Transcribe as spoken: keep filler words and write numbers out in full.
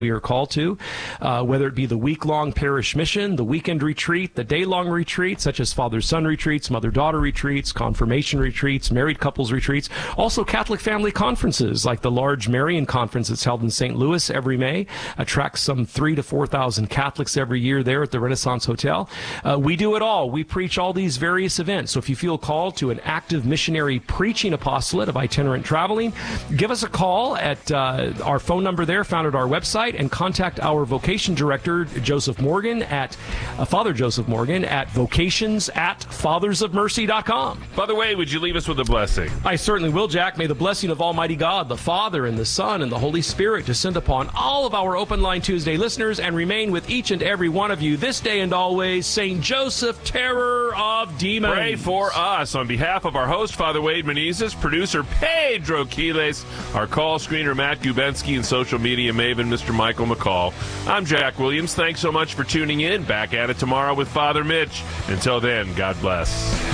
we are called to, uh, whether it be the week-long parish mission, the weekend retreat, the day-long retreat, such as father-son retreats, mother-daughter retreats, confirmation retreats, married couples retreats, also Catholic family conferences, like the large Marian conference that's held in Saint Louis every May, attracts some three to four thousand Catholics every year there at the Renaissance Hotel. Uh, we do it all. We preach all these various events. So if you feel called to an active missionary preaching apostolate of itinerant traveling, give us a call at uh, our phone number there, found at our website, and contact our vocation director, Joseph Morgan, at uh, Father Joseph Morgan, at vocations at fathers of mercy dot com. By the way, would you leave us with a blessing? I certainly will, Jack. May the blessing of Almighty God, the Father, and the Son, and the Holy Spirit descend upon all of our Open Line Tuesday listeners and remain with each and every one of you this day and always. Saint Joseph, terror of demons. Pray for us. On behalf of our host, Father Wade Menezes, producer Pedro Quiles, our call screener Matt Gubensky, and social media maven Mister Michael McCall, I'm Jack Williams. Thanks so much for tuning in. Back at it tomorrow with Father Mitch. Until then, God bless.